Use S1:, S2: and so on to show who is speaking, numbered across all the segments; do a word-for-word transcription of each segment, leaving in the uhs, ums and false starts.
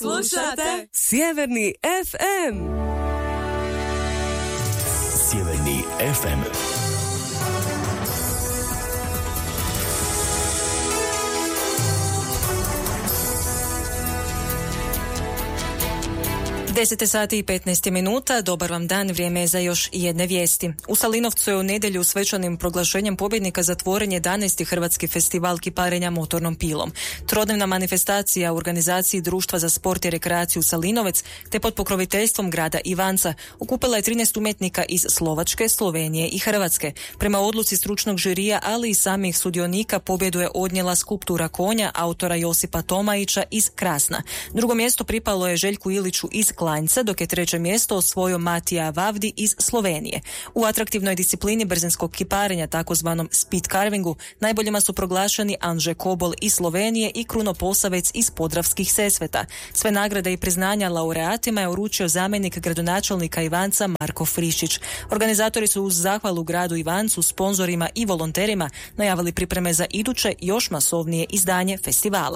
S1: Slušate Sjeverni ef em.
S2: Sjeverni ef em.
S3: deset sati i petnaest minuta, dobar vam dan, vrijeme je za još jedne vijesti. U Salinovcu je u nedjelju svečanim proglašenjem pobjednika zatvoren jedanaesti Hrvatski festival kiparenja motornom pilom. Trodnevna manifestacija u organizaciji Društva za sport i rekreaciju Salinovec te pod pokroviteljstvom grada Ivanca okupila je trinaest umjetnika iz Slovačke, Slovenije i Hrvatske. Prema odluci stručnog žirija, ali i samih sudionika, pobjedu je odnijela skulptura konja autora Josipa Tomajića iz Krasna. Drugo mjesto pripalo je Željku Iliću iz Klanjca, dok je treće mjesto osvojio Matija Vavdi iz Slovenije. U atraktivnoj disciplini brzinskog kiparenja, takozvanom speed carvingu, najboljima su proglašeni Anže Kobol iz Slovenije i Kruno Posavec iz Podravskih Sesveta. Sve nagrade i priznanja laureatima je uručio zamjenik gradonačelnika Ivanca Marko Frišić. Organizatori su uz zahvalu gradu Ivancu, sponzorima i volonterima najavili pripreme za iduće još masovnije izdanje festivala.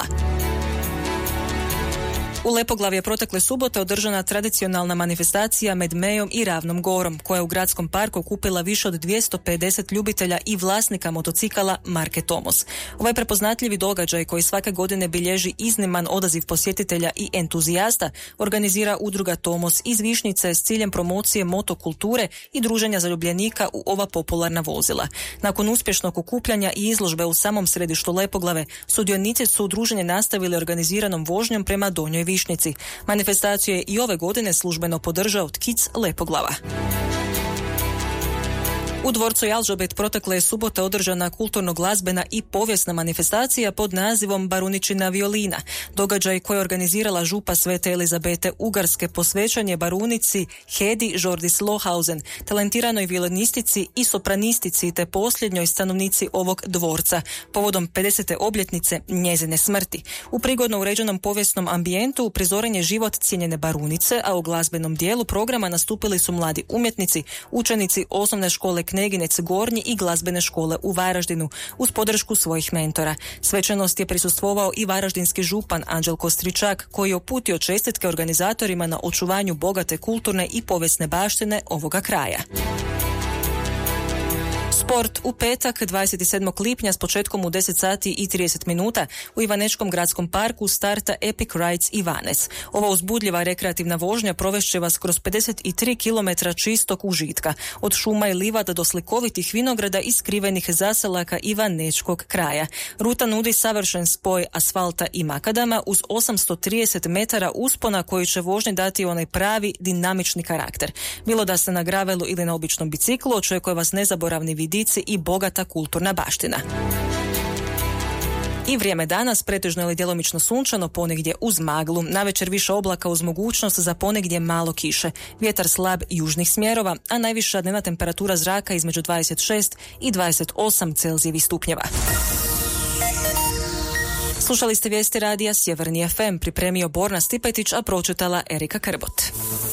S3: U Lepoglavi je protekle subote održana tradicionalna manifestacija med Mejom i Ravnom Gorom, koja je u gradskom parku okupila više od dvjesto pedeset ljubitelja i vlasnika motocikala marke Tomos. Ovaj prepoznatljivi događaj, koji svake godine bilježi izniman odaziv posjetitelja i entuzijasta, organizira udruga Tomos iz Višnjice s ciljem promocije motokulture i druženja zaljubljenika u ova popularna vozila. Nakon uspješnog okupljanja i izložbe u samom središtu Lepoglave, sudionici su druženje nastavili organiziranom vožnjom prema Donjoj Višnjici. Manifestaciju je i ove godine službeno podržao Tkic Lepoglava. U dvorcu Jalžabet protekle je subote održana kulturno-glazbena i povijesna manifestacija pod nazivom Baruničina violina. Događaj koji je organizirala župa Svete Elizabete Ugarske posvećen je barunici Hedi Žordis Lohausen, talentiranoj violinistici i sopranistici te posljednjoj stanovnici ovog dvorca, povodom pedesete obljetnice njezine smrti. U prigodno uređenom povijesnom ambijentu uprizoren je život cijenjene barunice, a u glazbenom dijelu programa nastupili su mladi umjetnici, učenici osnovne škole Kneginec Gornji i glazbene škole u Varaždinu uz podršku svojih mentora. Svečanost je prisustvovao i varaždinski župan Anđelko Stričak, koji je uputio čestitke organizatorima na očuvanju bogate kulturne i povijesne baštine ovoga kraja. Sport u petak dvadeset sedmog lipnja s početkom u deset sati i trideset minuta u Ivanečkom gradskom parku starta Epic Rides Ivanec. Ova uzbudljiva rekreativna vožnja provešće vas kroz pedeset tri kilometra čistog užitka, od šuma i livada do slikovitih vinograda i skrivenih zaselaka Ivanečkog kraja. Ruta nudi savršen spoj asfalta i makadama uz osamsto trideset metara uspona koji će vožnji dati onaj pravi dinamični karakter. Bilo da ste na gravelu ili na običnom biciklu, očekuje vas nezaboravni vidici i bogata kulturna baština. I vrijeme danas pretežno ili djelomično sunčano, ponegdje uz maglu. Navečer više oblaka uz mogućnost za ponegdje malo kiše. Vjetar slab južnih smjerova, a najviša dnevna temperatura zraka između dvadeset šest i dvadeset osam Celzijevih stupnjeva. Slušali ste vijesti radija Sjeverni ef em, pripremio Borna Stipetić, a pročitala Erika Krbot.